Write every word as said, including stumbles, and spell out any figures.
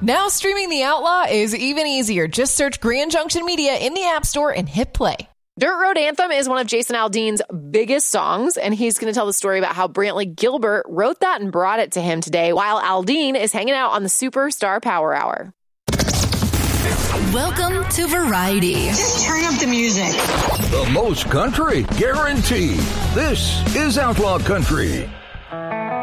Now streaming The Outlaw is even easier. Just search Grand Junction Media in the App Store and hit play. Dirt Road Anthem is one of Jason Aldean's biggest songs, and he's going to tell the story about how Brantley Gilbert wrote that and brought it to him today while Aldean is hanging out on the Superstar Power Hour. Welcome to Variety. Just turn up the music. The most country, guaranteed. This is Outlaw Country.